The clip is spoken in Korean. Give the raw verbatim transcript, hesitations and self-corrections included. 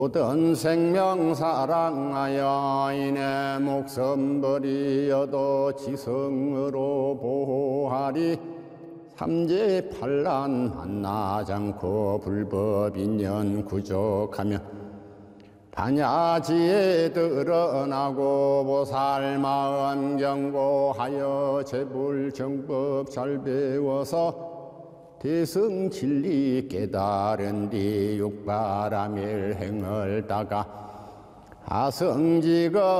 모든 생명 사랑하여 이내 목숨 버리어도 지성으로 보호하리. 삼재팔란 만나지 않고 불법인연 구족하며 반야지에 드러나고 보살마음 경고하여 제불정법 잘 배워서 대승 진리 깨달은 뒤 육바라밀 행을 따가 아성지거